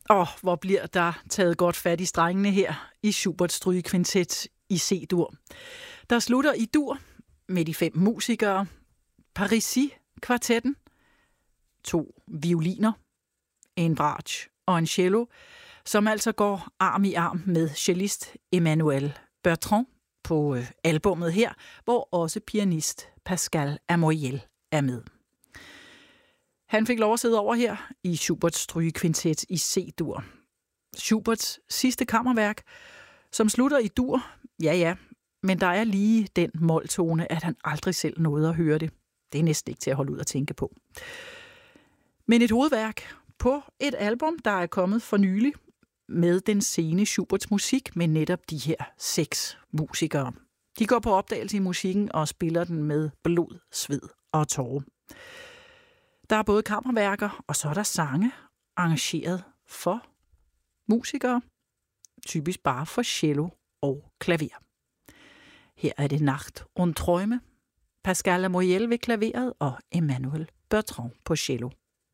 Hvor bliver der taget godt fat i strengene her i Schuberts strygekvintet i C-dur. Der slutter i dur med de 5 musikere, Parisi-kvartetten, 2 violiner, en bratsch og en cello, som altså går arm i arm med cellist Emmanuel Bertrand på albummet her, hvor også pianist Pascal Amoriel er med. Han fik lov at sidde over her i Schuberts strygekvintet i C-dur. Schuberts sidste kammerværk, som slutter i dur, ja, men der er lige den måltone, at han aldrig selv nåede at høre det. Det er næsten ikke til at holde ud at tænke på. Men et hovedværk på et album, der er kommet for nylig med den sene Schuberts musik med netop de her 6 musikere. De går på opdagelse i musikken og spiller den med blod, sved og tårer. Der er både kammerværker, og så er der sange arrangeret for musikere, typisk bare for cello og klaver. Her er det Nacht und Träume, Pascal Amoriel ved klaveret og Emmanuel Bertrand på cello.